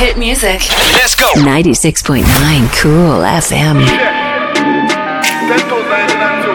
hit music. Let's go. 96.9 Cool FM. Sento zaidi na